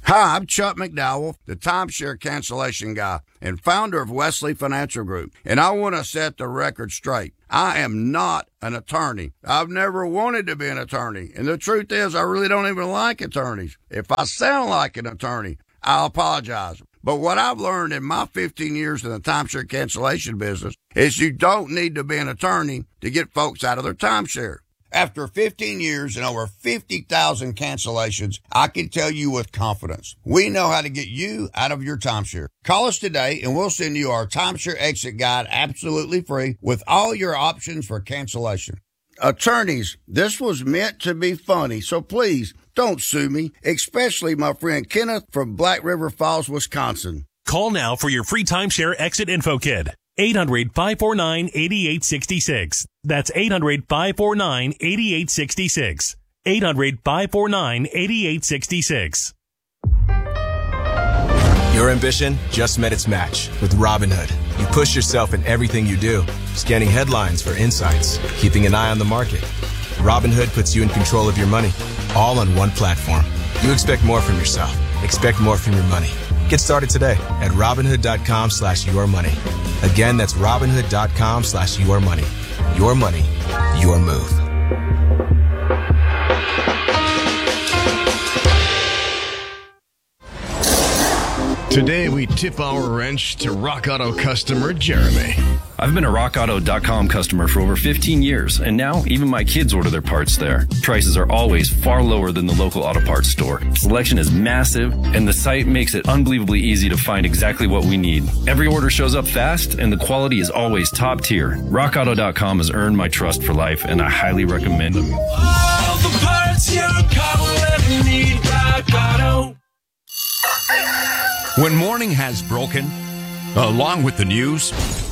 Hi, I'm Chuck McDowell, the timeshare cancellation guy and founder of Wesley Financial Group, and I want to set the record straight. I am not an attorney. I've never wanted to be an attorney, and the truth is I really don't even like attorneys. If I sound like an attorney, I'll apologize. But what I've learned in my 15 years in the timeshare cancellation business is you don't need to be an attorney to get folks out of their timeshare. After 15 years and over 50,000 cancellations, I can tell you with confidence, we know how to get you out of your timeshare. Call us today and we'll send you our timeshare exit guide absolutely free with all your options for cancellation. Attorneys, this was meant to be funny, so please don't sue me, especially my friend Kenneth from Black River Falls, Wisconsin. Call now for your free timeshare exit info kit. 800-549-8866. That's 800-549-8866. 800-549-8866. Your ambition just met its match with Robinhood. You push yourself in everything you do, scanning headlines for insights, keeping an eye on the market. Robinhood puts you in control of your money, all on one platform. You expect more from yourself. Expect more from your money. Get started today at Robinhood.com/yourmoney. Again, that's Robinhood.com/yourmoney. Your money, your move. Today, we tip our wrench to Rock Auto customer Jeremy. I've been a RockAuto.com customer for over 15 years, and now even my kids order their parts there. Prices are always far lower than the local auto parts store. Selection is massive, and the site makes it unbelievably easy to find exactly what we need. Every order shows up fast, and the quality is always top tier. RockAuto.com has earned my trust for life, and I highly recommend them. All the parts your car will ever need, Rock Auto. When morning has broken, along with the news,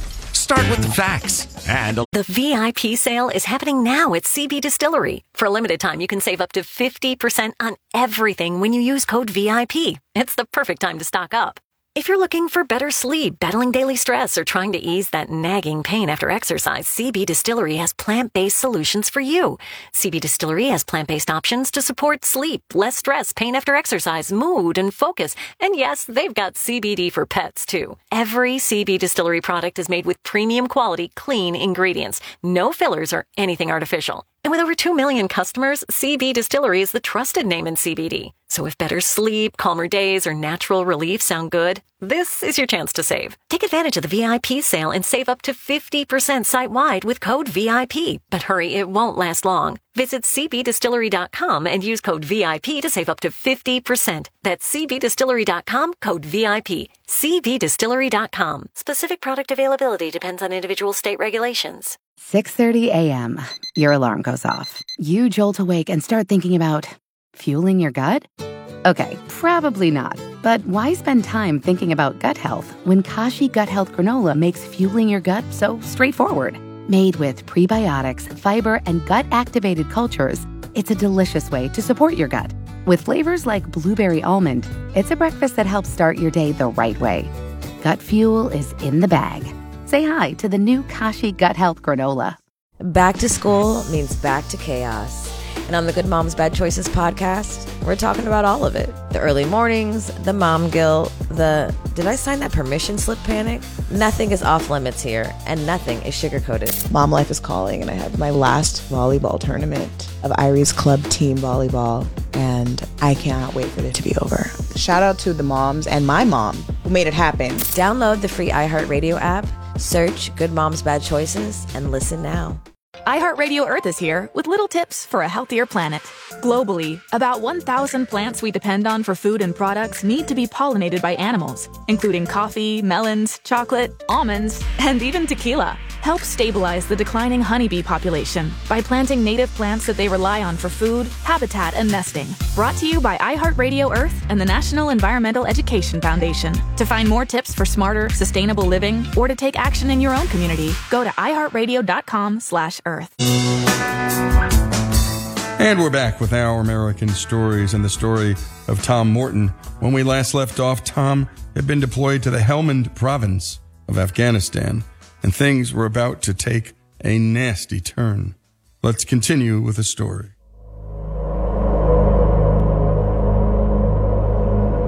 start with the facts. And the VIP sale is happening now at CB Distillery. For a limited time, you can save up to 50% on everything when you use code VIP. It's the perfect time to stock up. If you're looking for better sleep, battling daily stress, or trying to ease that nagging pain after exercise, CB Distillery has plant-based solutions for you. CB Distillery has plant-based options to support sleep, less stress, pain after exercise, mood, and focus. And yes, they've got CBD for pets, too. Every CB Distillery product is made with premium quality, clean ingredients. No fillers or anything artificial. And with over 2 million customers, CB Distillery is the trusted name in CBD. So if better sleep, calmer days, or natural relief sound good, this is your chance to save. Take advantage of the VIP sale and save up to 50% site-wide with code VIP. But hurry, it won't last long. Visit cbdistillery.com and use code VIP to save up to 50%. That's cbdistillery.com, code VIP. cbdistillery.com. Specific product availability depends on individual state regulations. 6:30 a.m. Your alarm goes off. You jolt awake and start thinking about fueling your gut? Okay, probably not. But why spend time thinking about gut health when Kashi Gut Health Granola makes fueling your gut so straightforward? Made with prebiotics, fiber, and gut-activated cultures, it's a delicious way to support your gut. With flavors like blueberry almond, it's a breakfast that helps start your day the right way. Gut fuel is in the bag. Say hi to the new Kashi Gut Health Granola. Back to school means back to chaos. And on the Good Moms Bad Choices podcast, we're talking about all of it. The early mornings, the mom guilt, the did I sign that permission slip panic? Nothing is off limits here, and nothing is sugar-coated. Mom life is calling, and I had my last volleyball tournament of Irie's club team volleyball, and I cannot wait for it to be over. Shout out to the moms and my mom who made it happen. Download the free iHeartRadio app, search Good Moms Bad Choices, and listen now. iHeartRadio Earth is here with little tips for a healthier planet. Globally, about 1,000 plants we depend on for food and products need to be pollinated by animals, including coffee, melons, chocolate, almonds, and even tequila. Help stabilize the declining honeybee population by planting native plants that they rely on for food, habitat, and nesting. Brought to you by iHeartRadio Earth and the National Environmental Education Foundation. To find more tips for smarter, sustainable living, or to take action in your own community, go to iHeartRadio.com/Earth. And we're back with Our American Stories and the story of Tom Morton. When we last left off, Tom had been deployed to the Helmand province of Afghanistan, and things were about to take a nasty turn. Let's continue with the story.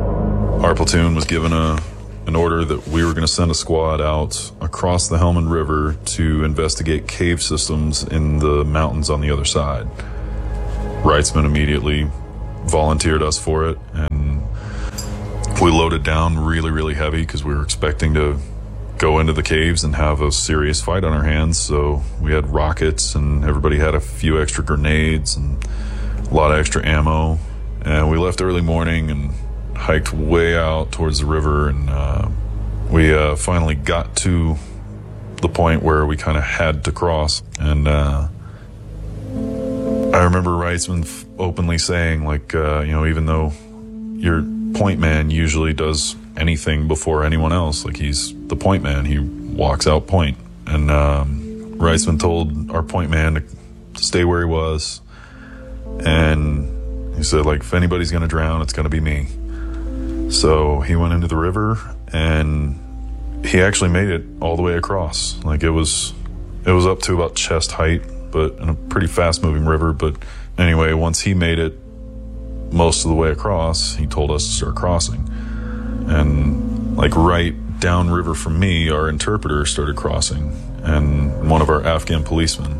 Our platoon was given an order that we were going to send a squad out across the Helmand River to investigate cave systems in the mountains on the other side. Wrightsman immediately volunteered us for it, and we loaded down really, really heavy because we were expecting to go into the caves and have a serious fight on our hands. So we had rockets, and everybody had a few extra grenades and a lot of extra ammo. And we left early morning and hiked way out towards the river, and we finally got to the point where we kind of had to cross. And I remember Wrightsman openly saying, like, even though your point man usually does anything before anyone else, like, he's the point man, he walks out point. And Wrightsman told our point man to stay where he was, and he said, like, if anybody's gonna drown, it's gonna be me. So he went into the river, and he actually made it all the way across. Like, it was up to about chest height, but in a pretty fast moving river. But anyway, once he made it most of the way across, he told us to start crossing. And like right downriver from me, our interpreter started crossing, and one of our Afghan policemen.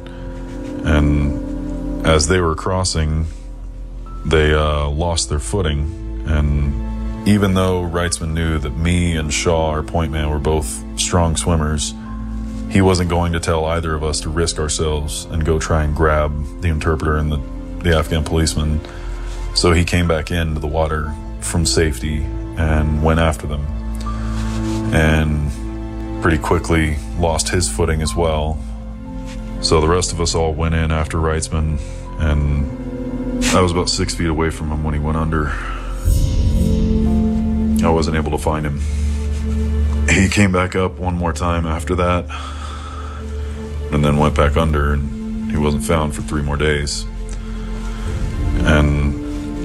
And as they were crossing, they lost their footing. And even though Wrightsman knew that me and Shaw, our point man, were both strong swimmers, he wasn't going to tell either of us to risk ourselves and go try and grab the interpreter and the Afghan policeman. So he came back into the water from safety and went after them, and pretty quickly lost his footing as well. So the rest of us all went in after Wrightsman, and I was about 6 feet away from him when he went under. I wasn't able to find him. He came back up one more time after that, and then went back under, and he wasn't found for 3 more days. And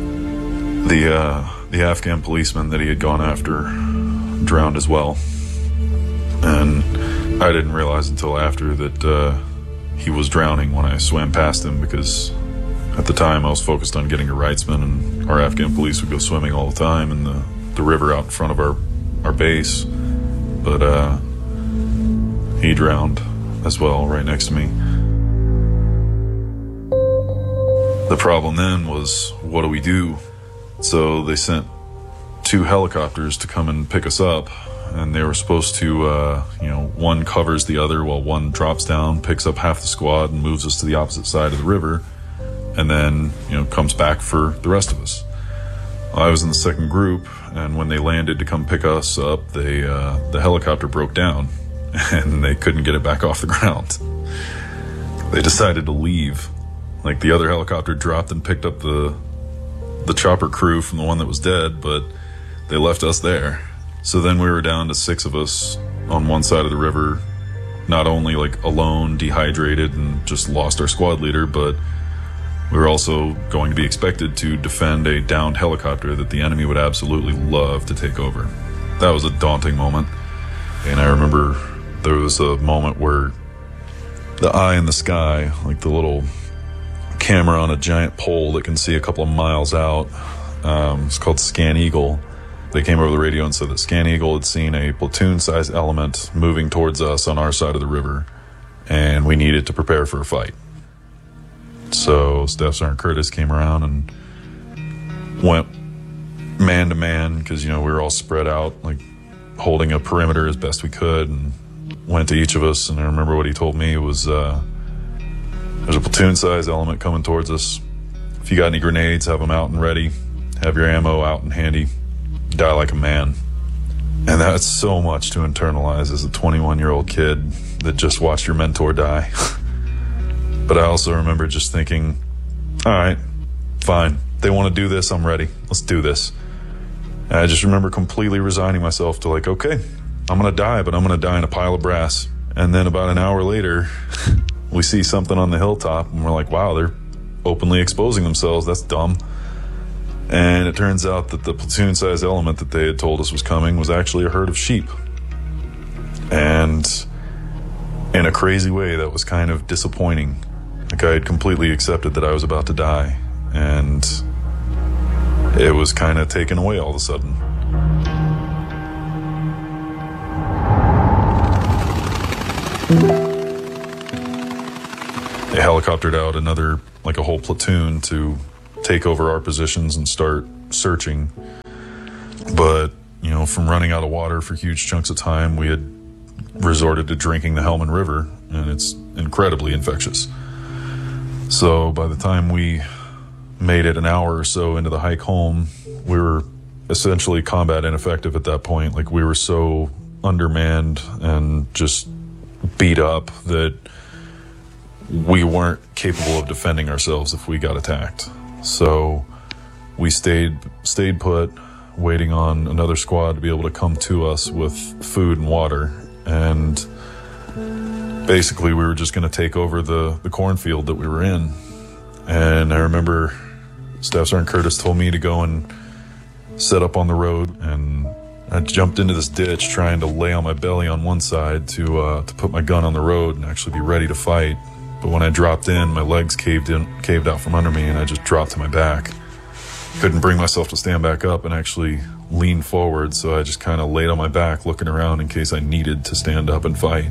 the Afghan policeman that he had gone after drowned as well. And I didn't realize until after that he was drowning when I swam past him, because at the time I was focused on getting to Wrightsman, and our Afghan police would go swimming all the time in the river out in front of our base. But he drowned as well right next to me. The problem then was, what do we do? So they sent 2 helicopters to come and pick us up, and they were supposed to, one covers the other while one drops down, picks up half the squad, and moves us to the opposite side of the river, and then, comes back for the rest of us. I was in the second group, and when they landed to come pick us up, the helicopter broke down, and they couldn't get it back off the ground. They decided to leave. Like, the other helicopter dropped and picked up the chopper crew from the one that was dead, but they left us there. So then we were down to 6 of us on one side of the river, not only like alone, dehydrated, and just lost our squad leader, but we were also going to be expected to defend a downed helicopter that the enemy would absolutely love to take over. That was a daunting moment. And I remember there was a moment where the eye in the sky, like the little camera on a giant pole that can see a couple of miles out, it's called Scan Eagle. They came over the radio and said that Scan Eagle had seen a platoon-sized element moving towards us on our side of the river, and we needed to prepare for a fight. So Staff Sergeant Curtis came around and went man to man, because, we were all spread out, like holding a perimeter as best we could, and went to each of us. And I remember what he told me was, there's a platoon-sized element coming towards us. If you got any grenades, have them out and ready. Have your ammo out and handy. Die like a man. And that's so much to internalize as a 21-year-old kid that just watched your mentor die. But I also remember just thinking, all right, fine. They want to do this, I'm ready. Let's do this. And I just remember completely resigning myself to, like, okay, I'm going to die, but I'm going to die in a pile of brass. And then about an hour later, we see something on the hilltop, and we're like, wow, they're openly exposing themselves. That's dumb. And it turns out that the platoon-sized element that they had told us was coming was actually a herd of sheep. And in a crazy way, that was kind of disappointing. Like, I had completely accepted that I was about to die, and it was kind of taken away all of a sudden. They helicoptered out a whole platoon to take over our positions and start searching. But, from running out of water for huge chunks of time, we had resorted to drinking the Helmand River, and it's incredibly infectious. So by the time we made it an hour or so into the hike home, we were essentially combat ineffective at that point. Like, we were so undermanned and just beat up that we weren't capable of defending ourselves if we got attacked. So we stayed put, waiting on another squad to be able to come to us with food and water. And basically we were just going to take over the cornfield that we were in. And I remember Staff Sergeant Curtis told me to go and set up on the road, and I jumped into this ditch trying to lay on my belly on one side to put my gun on the road and actually be ready to fight. But when I dropped in, my legs caved out from under me, and I just dropped to my back. Couldn't bring myself to stand back up and actually lean forward, so I just kind of laid on my back looking around in case I needed to stand up and fight.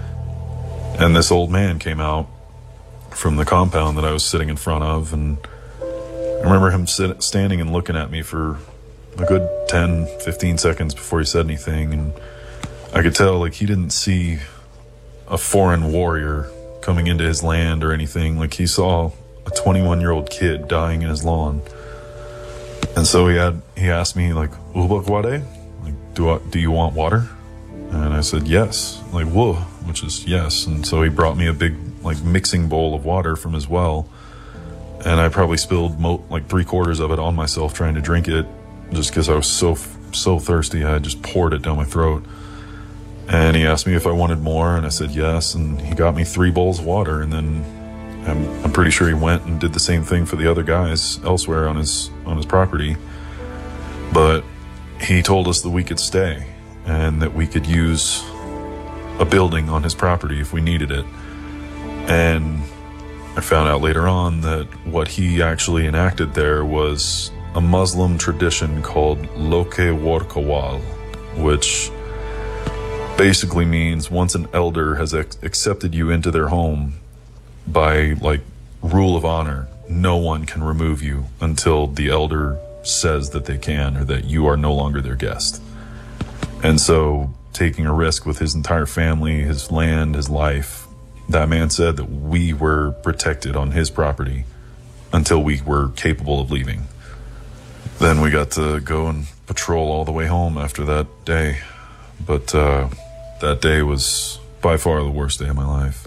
And this old man came out from the compound that I was sitting in front of, and I remember him standing and looking at me for a good 10, 15 seconds before he said anything, and I could tell he didn't see a foreign warrior coming into his land or anything. He saw a 21-year-old kid dying in his lawn. And so he asked me, "Ubak wade?" Do you want water? And I said, yes. Whoa, which is yes. And so he brought me a big, mixing bowl of water from his well. And I probably spilled 3/4 of it on myself trying to drink it, just because I was so thirsty. I just poured it down my throat. And he asked me if I wanted more, and I said yes. And he got me 3 bowls of water, and then I'm pretty sure he went and did the same thing for the other guys elsewhere on his property. But he told us that we could stay and that we could use a building on his property if we needed it. And I found out later on that what he actually enacted there was a Muslim tradition called Loke Warkawal, which basically means once an elder has accepted you into their home by rule of honor, no one can remove you until the elder says that they can, or that you are no longer their guest. And so, taking a risk with his entire family, his land, his life, that man said that we were protected on his property until we were capable of leaving. Then we got to go and patrol all the way home after that day. But that day was by far the worst day of my life.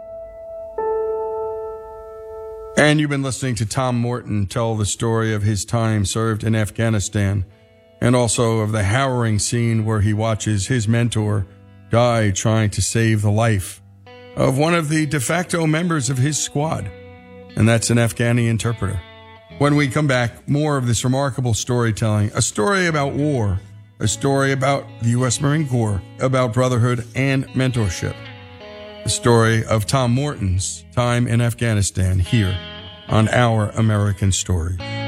And you've been listening to Tom Morton tell the story of his time served in Afghanistan, and also of the harrowing scene where he watches his mentor die trying to save the life of one of the de facto members of his squad, and that's an Afghani interpreter. When we come back, more of this remarkable storytelling, a story about war, a story about the U.S. Marine Corps, about brotherhood and mentorship. The story of Tom Morton's time in Afghanistan here on Our American Stories.